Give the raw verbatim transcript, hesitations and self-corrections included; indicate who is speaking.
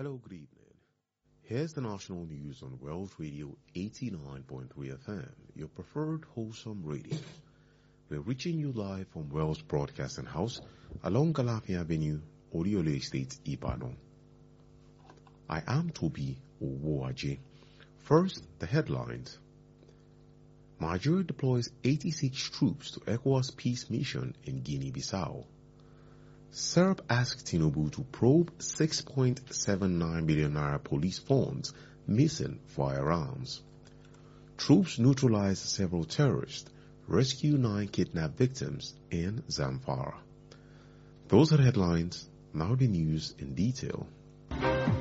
Speaker 1: Hello, good evening. Here's the national news on Wells Radio eighty-nine point three F M, your preferred wholesome radio. We're reaching you live from Wells Broadcasting House along Galafia Avenue, Oriole Estate, Ibadan. I am Toby Owoaje. First, the headlines. Nigeria deploys eighty-six troops to ECOWAS peace mission in Guinea-Bissau. S E R B asks Tinubu to probe six point seven nine billion naira police funds missing firearms. Troops neutralize several terrorists, rescue nine kidnapped victims in Zamfara. Those are the headlines, now the news in detail.